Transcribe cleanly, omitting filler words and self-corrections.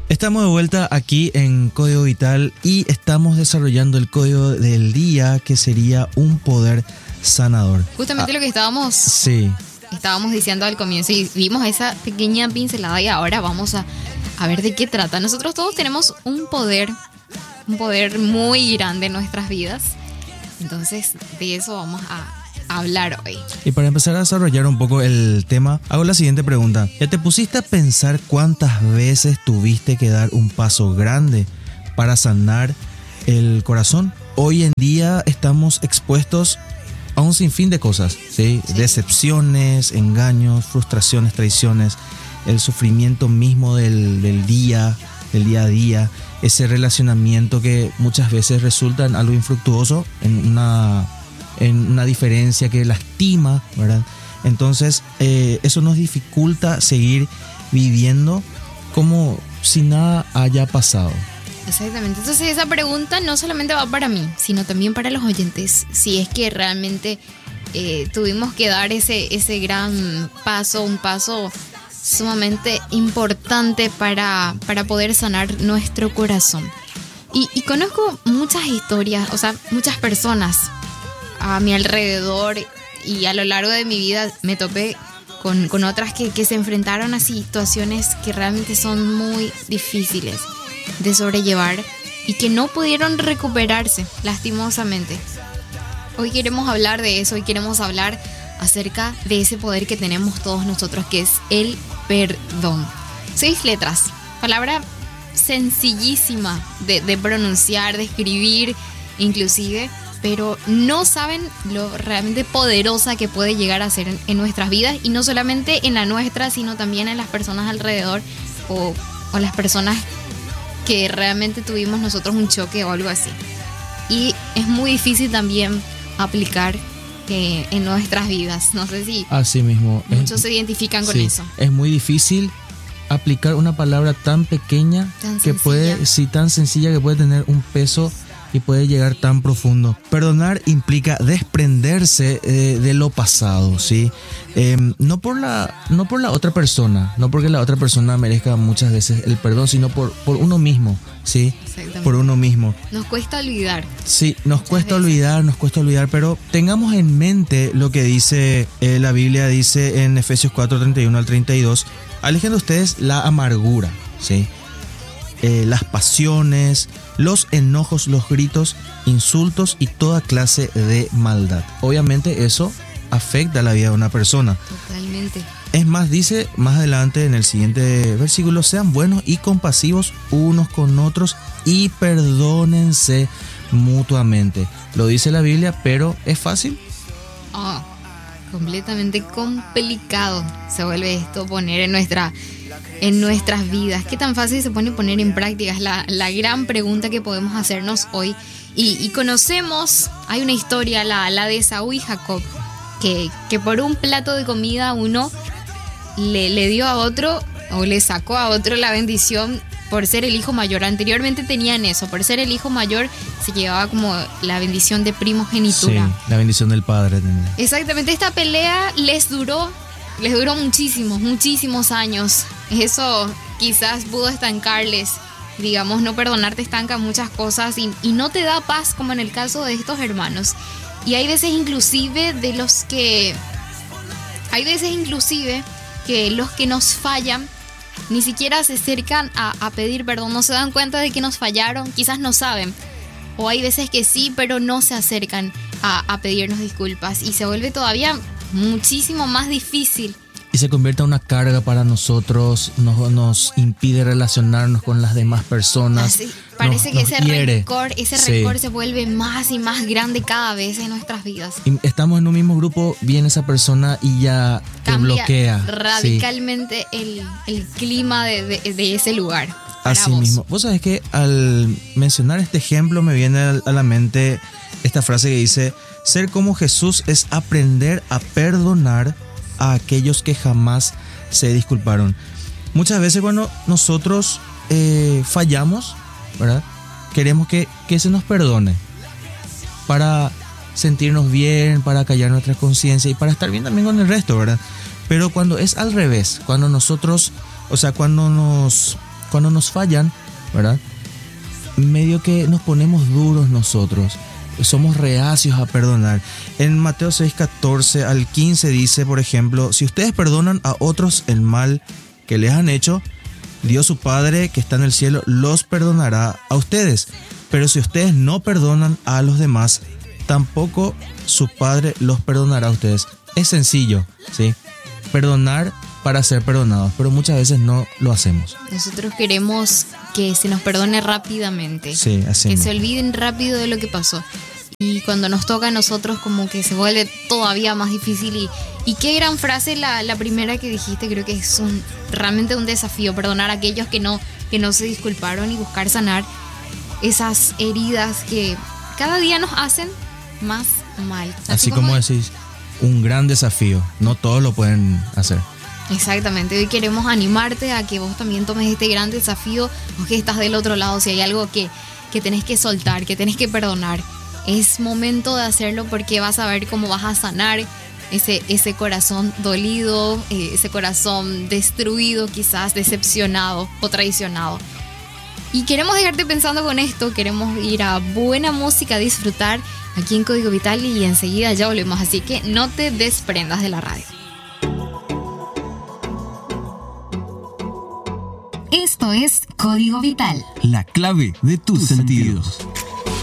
Estamos de vuelta aquí en Código Vital y estamos desarrollando el código del día, que sería un poder sanador. Justamente lo que estábamos diciendo al comienzo, y vimos esa pequeña pincelada, y ahora vamos a ver de qué trata. Nosotros todos tenemos un poder muy grande en nuestras vidas. Entonces, de eso vamos a hablar hoy. Y para empezar a desarrollar un poco el tema, hago la siguiente pregunta. ¿Ya te pusiste a pensar cuántas veces tuviste que dar un paso grande para sanar el corazón? Hoy en día estamos expuestos a un sinfín de cosas, ¿sí? Decepciones, engaños, frustraciones, traiciones, el sufrimiento mismo del día a día, ese relacionamiento que muchas veces resulta en algo infructuoso, en una diferencia que lastima, ¿verdad? Entonces, eso nos dificulta seguir viviendo como si nada haya pasado. Exactamente. Entonces, esa pregunta no solamente va para mí, sino también para los oyentes. Si es que realmente tuvimos que dar ese gran paso, un paso sumamente importante para poder sanar nuestro corazón. Y conozco muchas historias, o sea, muchas personas a mi alrededor, y a lo largo de mi vida me topé con otras que se enfrentaron a situaciones que realmente son muy difíciles de sobrellevar y que no pudieron recuperarse, lastimosamente. Hoy queremos hablar de eso, hoy queremos hablar acerca de ese poder que tenemos todos nosotros, que es el perdón. 6 letras, palabra sencillísima de pronunciar, de escribir inclusive, pero no saben lo realmente poderosa que puede llegar a ser en nuestras vidas, y no solamente en la nuestra, sino también en las personas alrededor o las personas que realmente tuvimos nosotros un choque o algo así. Y es muy difícil también aplicar en nuestras vidas. No sé si así mismo muchos se identifican con eso. Es muy difícil aplicar una palabra tan pequeña, tan sencilla, que puede tener un peso y puede llegar tan profundo. Perdonar implica desprenderse de lo pasado, ¿sí? No por la otra persona, no porque la otra persona merezca muchas veces el perdón, sino por uno mismo, ¿sí? Por uno mismo. Nos cuesta olvidar. Sí, nos cuesta olvidar, pero tengamos en mente lo que dice la Biblia, dice en Efesios 4:31 al 32, alejen de ustedes la amargura, ¿sí? Las pasiones, los enojos, los gritos, insultos y toda clase de maldad. Obviamente eso afecta la vida de una persona. Totalmente. Es más, dice más adelante en el siguiente versículo: sean buenos y compasivos unos con otros y perdónense mutuamente. Lo dice la Biblia, pero ¿es fácil? Completamente complicado se vuelve esto poner en nuestras vidas. ¿Qué tan fácil se pone poner en práctica? Es la gran pregunta que podemos hacernos hoy. Y conocemos, hay una historia, la de Esaú y Jacob, que por un plato de comida uno le dio a otro, o le sacó a otro la bendición por ser el hijo mayor. Anteriormente tenían eso, por ser el hijo mayor se llevaba como la bendición de primogenitura. Sí, la bendición del padre también. Exactamente, esta pelea les duró muchísimos años. Eso quizás pudo estancarles, digamos, no perdonar te estanca muchas cosas y no te da paz, como en el caso de estos hermanos. Y hay veces inclusive que los que nos fallan ni siquiera se acercan a pedir perdón, no se dan cuenta de que nos fallaron, quizás no saben, o hay veces que sí, pero no se acercan a pedirnos disculpas, y se vuelve todavía muchísimo más difícil. Y se convierte en una carga para nosotros, nos impide relacionarnos con las demás personas. Así, parece que ese rencor se vuelve más y más grande cada vez en nuestras vidas. Y estamos en un mismo grupo, viene esa persona y ya te bloquea radicalmente el clima de ese lugar. Así mismo. Vos sabés que al mencionar este ejemplo me viene a la mente esta frase que dice: ser como Jesús es aprender a perdonar a aquellos que jamás se disculparon. Muchas veces cuando nosotros fallamos, ¿verdad?, queremos que se nos perdone para sentirnos bien, para callar nuestra conciencia y para estar bien también con el resto, ¿verdad? Pero cuando es al revés, cuando nosotros, cuando nos cuando nos fallan, ¿verdad? Medio que nos ponemos duros nosotros. Somos reacios a perdonar. En Mateo 6:14 al 15 dice, por ejemplo, si ustedes perdonan a otros el mal que les han hecho, Dios su Padre que está en el cielo los perdonará a ustedes. Pero si ustedes no perdonan a los demás, tampoco su Padre los perdonará a ustedes. Es sencillo, ¿sí? Perdonar para ser perdonados, pero muchas veces no lo hacemos. Nosotros queremos que se nos perdone rápidamente. Sí, así que mismo. se olviden rápido de lo que pasó. Y cuando nos toca a nosotros como que se vuelve todavía más difícil. Y qué gran frase la primera que dijiste. Creo que es realmente un desafío. Perdonar a aquellos que no se disculparon y buscar sanar esas heridas que cada día nos hacen más mal. Así como decís, un gran desafío. No todos lo pueden hacer. Exactamente, hoy queremos animarte a que vos también tomes este gran desafío, o que estás del otro lado, si hay algo que tenés que soltar, que tenés que perdonar, es momento de hacerlo, porque vas a ver cómo vas a sanar ese corazón dolido, ese corazón destruido, quizás decepcionado o traicionado. Y queremos dejarte pensando con esto, queremos ir a buena música, a disfrutar aquí en Código Vital y enseguida ya volvemos, así que no te desprendas de la radio. Esto es Código Vital. La clave de tus sentidos.